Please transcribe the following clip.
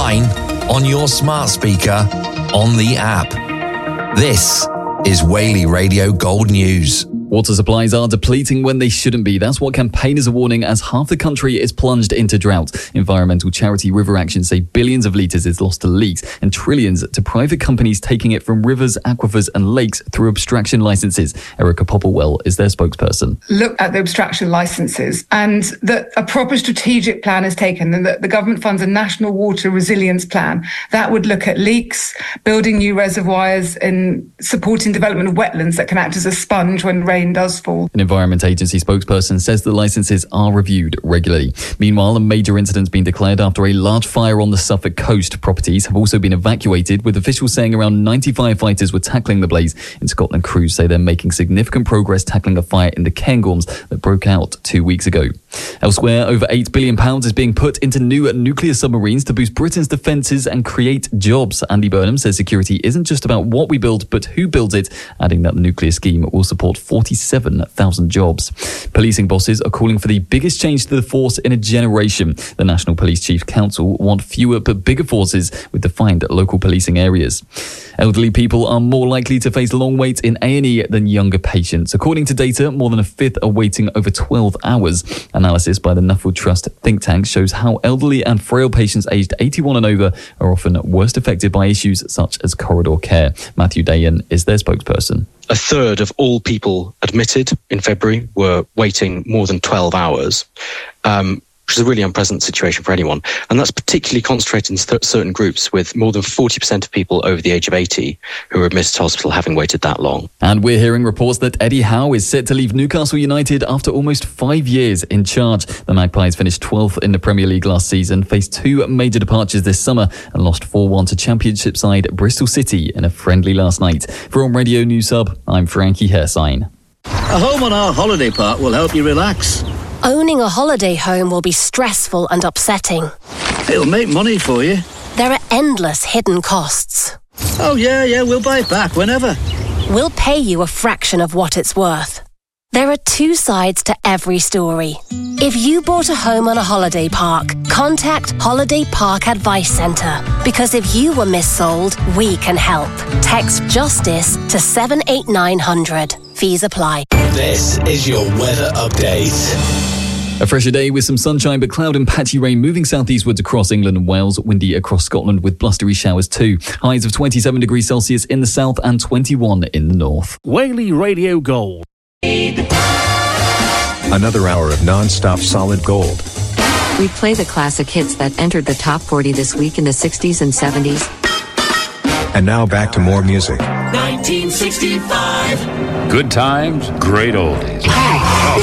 online, on your smart speaker, on the app. This is Whaley Radio Gold News. Water supplies are depleting when they shouldn't be. That's what campaigners are warning as half the country is plunged into drought. Environmental charity River Action say billions of litres is lost to leaks and trillions to private companies taking it from rivers, aquifers and lakes through abstraction licences. Erica Popplewell is their spokesperson. Look at the abstraction licences and that a proper strategic plan is taken and that the government funds a national water resilience plan that would look at leaks, building new reservoirs and supporting development of wetlands that can act as a sponge when rain does fall. An Environment Agency spokesperson says the licences are reviewed regularly. Meanwhile, a major incident's been declared after a large fire on the Suffolk coast. Properties have also been evacuated, with officials saying around 90 firefighters were tackling the blaze. In Scotland, crews say they're making significant progress tackling a fire in the Cairngorms that broke out 2 weeks ago. Elsewhere, over £8 billion is being put into new nuclear submarines to boost Britain's defences and create jobs. Andy Burnham says security isn't just about what we build, but who builds it, adding that the nuclear scheme will support 47,000 jobs. Policing bosses are calling for the biggest change to the force in a generation. The National Police Chief Council want fewer but bigger forces with defined local policing areas. Elderly people are more likely to face long waits in A&E than younger patients. According to data, more than a fifth are waiting over 12 hours. Analysis by the Nuffield Trust think tank shows how elderly and frail patients aged 81 and over are often worst affected by issues such as corridor care. Matthew Dayan is their spokesperson. A third of all people admitted in February were waiting more than 12 hours, which is a really unpleasant situation for anyone. And that's particularly concentrated in certain groups, with more than 40% of people over the age of 80 who are admitted to hospital having waited that long. And we're hearing reports that Eddie Howe is set to leave Newcastle United after almost 5 years in charge. The Magpies finished 12th in the Premier League last season, faced two major departures this summer and lost 4-1 to Championship side Bristol City in a friendly last night. For On Radio News Hub, I'm Frankie Hersign. A home on our holiday park will help you relax. Owning a holiday home will be stressful and upsetting. It'll make money for you. There are endless hidden costs. Oh, yeah, we'll buy it back whenever. We'll pay you a fraction of what it's worth. There are two sides to every story. If you bought a home on a holiday park, contact Holiday Park Advice Centre. Because if you were missold, we can help. Text JUSTICE to 78900. Fees apply. This is your weather update. A fresher day with some sunshine but cloud and patchy rain moving southeastwards across England and Wales. Windy across Scotland with blustery showers too. Highs of 27 degrees Celsius in the south and 21 in the north. Whaley Radio Gold. Another hour of non-stop solid gold. We play the classic hits that entered the top 40 this week in the 60s and 70s. And now back to more music. 1965. Good times, great oldies.